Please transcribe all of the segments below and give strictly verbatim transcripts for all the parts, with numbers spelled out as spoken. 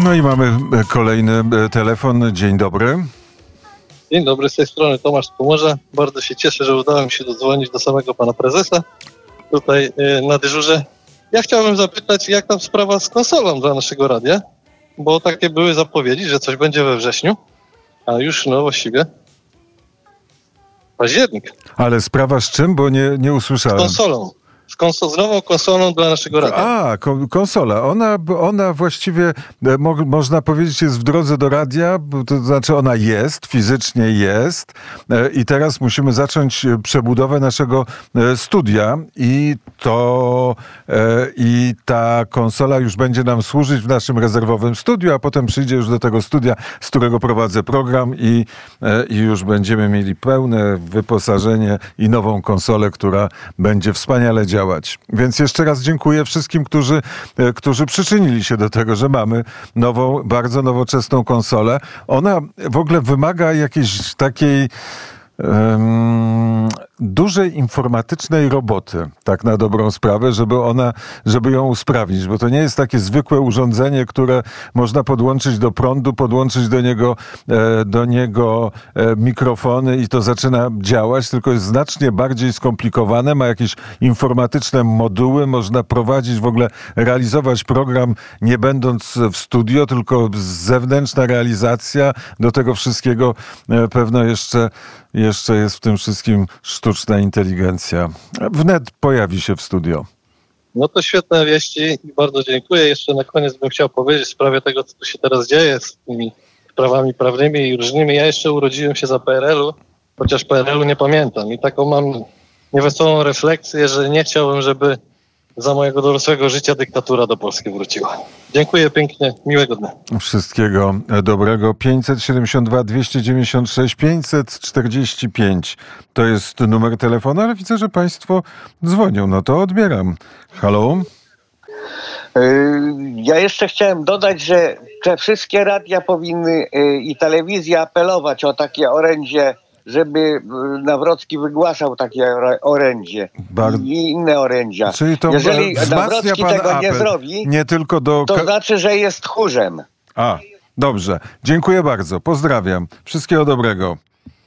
No i mamy kolejny telefon. Dzień dobry. Dzień dobry, z tej strony Tomasz z Pomorza. Bardzo się cieszę, że udało mi się dodzwonić do samego pana prezesa tutaj na dyżurze. Ja chciałbym zapytać, jak tam sprawa z konsolą dla naszego radia, bo takie były zapowiedzi, że coś będzie we wrześniu, a już no właściwie październik. Ale sprawa z czym? Bo nie, nie usłyszałem. Z konsolą. Z, konsol, z nową konsolą dla naszego radia. A, ko- konsola. Ona, ona właściwie, mo- można powiedzieć, jest w drodze do radia, to znaczy ona jest, fizycznie jest e, i teraz musimy zacząć przebudowę naszego e, studia i to e, i ta konsola już będzie nam służyć w naszym rezerwowym studiu, a potem przyjdzie już do tego studia, z którego prowadzę program i, e, i już będziemy mieli pełne wyposażenie i nową konsolę, która będzie wspaniale działać. Więc jeszcze raz dziękuję wszystkim, którzy, którzy przyczynili się do tego, że mamy nową, bardzo nowoczesną konsolę. Ona w ogóle wymaga jakiejś takiej um, dużej informatycznej roboty, tak na dobrą sprawę, żeby ona, żeby ją usprawnić, bo to nie jest takie zwykłe urządzenie, które można podłączyć do prądu, podłączyć do niego, e, do niego e, mikrofony i to zaczyna działać, tylko jest znacznie bardziej skomplikowane, ma jakieś informatyczne moduły, można prowadzić, w ogóle realizować program nie będąc w studio, tylko zewnętrzna realizacja, do tego wszystkiego e, pewno jeszcze, jeszcze jest w tym wszystkim sztuczna inteligencja. Wnet pojawi się w studio. No to świetne wieści i bardzo dziękuję. Jeszcze na koniec bym chciał powiedzieć w sprawie tego, co tu się teraz dzieje z tymi sprawami prawnymi i różnymi. Ja jeszcze urodziłem się za P R L u, chociaż P R L u nie pamiętam. I taką mam niewesołą refleksję, że nie chciałbym, żeby za mojego dorosłego życia dyktatura do Polski wróciła. Dziękuję pięknie. Miłego dnia. Wszystkiego dobrego. pięćset siedemdziesiąt dwa dwieście dziewięćdziesiąt sześć pięćset czterdzieści pięć to jest numer telefonu, ale widzę, że państwo dzwonią. No to odbieram. Halo? Ja jeszcze chciałem dodać, że te wszystkie radia powinny i telewizja apelować o takie orędzie, żeby Nawrocki wygłaszał takie orędzie Bar... i inne orędzia. Czyli to Jeżeli Nawrocki pan tego apel, nie zrobi, nie tylko do... to znaczy, że jest tchórzem. A, dobrze. Dziękuję bardzo. Pozdrawiam. Wszystkiego dobrego.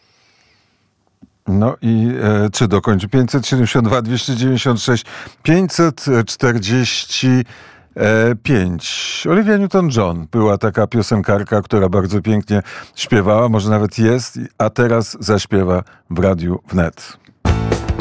No i e, czy dokończy? pięćset siedemdziesiąt dwa dwieście dziewięćdziesiąt sześć pięćset czterdzieści pięć. Olivia Newton-John była taka piosenkarka, która bardzo pięknie śpiewała, może nawet jest, a teraz zaśpiewa w Radiu Wnet.